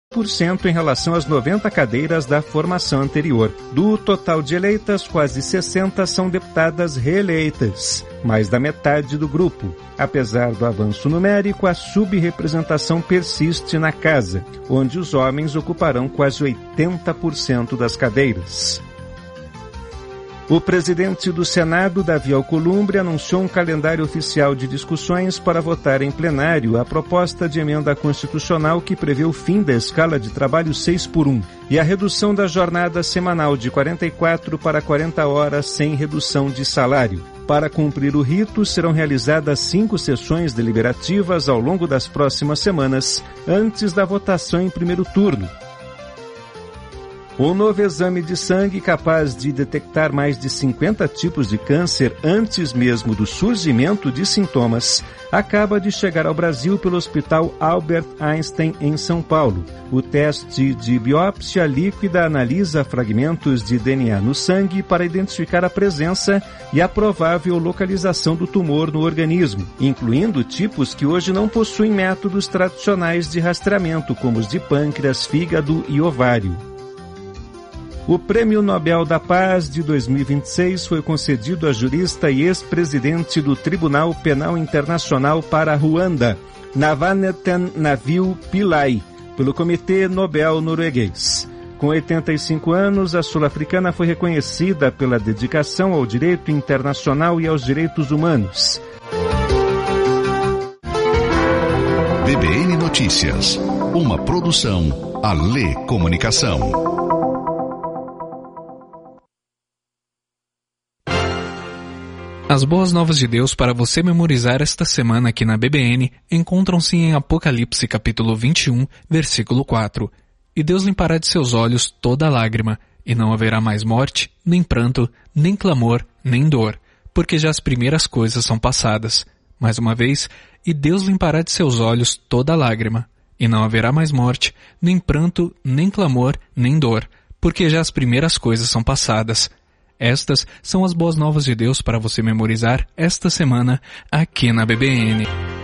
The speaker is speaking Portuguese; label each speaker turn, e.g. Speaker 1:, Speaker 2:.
Speaker 1: em relação às 90 cadeiras da formação anterior. Do total de eleitas, quase 60 são deputadas reeleitas, mais da metade do grupo. Apesar do avanço numérico, a subrepresentação persiste na casa, onde os homens ocuparão quase 80% das cadeiras. O presidente do Senado, Davi Alcolumbre, anunciou um calendário oficial de discussões para votar em plenário a proposta de emenda constitucional que prevê o fim da escala de trabalho 6x1 e a redução da jornada semanal de 44 para 40 horas sem redução de salário. Para cumprir o rito, serão realizadas 5 sessões deliberativas ao longo das próximas semanas, antes da votação em primeiro turno. Um novo exame de sangue capaz de detectar mais de 50 tipos de câncer antes mesmo do surgimento de sintomas acaba de chegar ao Brasil pelo Hospital Albert Einstein, em São Paulo. O teste de biópsia líquida analisa fragmentos de DNA no sangue para identificar a presença e a provável localização do tumor no organismo, incluindo tipos que hoje não possuem métodos tradicionais de rastreamento, como os de pâncreas, fígado e ovário. O Prêmio Nobel da Paz de 2026 foi concedido à jurista e ex-presidente do Tribunal Penal Internacional para Ruanda, Navanethan Navil Pillai, pelo Comitê Nobel norueguês. Com 85 anos, a sul-africana foi reconhecida pela dedicação ao direito internacional e aos direitos humanos.
Speaker 2: BBN Notícias, uma produção Alê Comunicação.
Speaker 3: As boas novas de Deus para você memorizar esta semana aqui na BBN encontram-se em Apocalipse capítulo 21, versículo 4. E Deus limpará de seus olhos toda lágrima, e não haverá mais morte, nem pranto, nem clamor, nem dor, porque já as primeiras coisas são passadas. Mais uma vez, e Deus limpará de seus olhos toda lágrima, e não haverá mais morte, nem pranto, nem clamor, nem dor, porque já as primeiras coisas são passadas. Estas são as boas novas de Deus para você memorizar esta semana aqui na BBN.